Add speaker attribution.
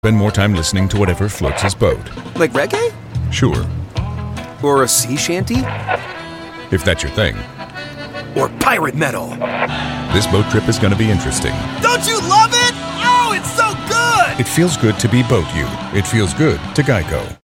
Speaker 1: Spend more time listening to whatever floats his boat.
Speaker 2: Like reggae?
Speaker 1: Sure,
Speaker 2: Or a sea shanty?
Speaker 1: if that's your thing.
Speaker 2: Or pirate metal?
Speaker 1: This boat trip is going to be interesting.
Speaker 2: Don't you love it? Oh, it's so good!
Speaker 1: It feels good to be Boat You. It feels good to Geico.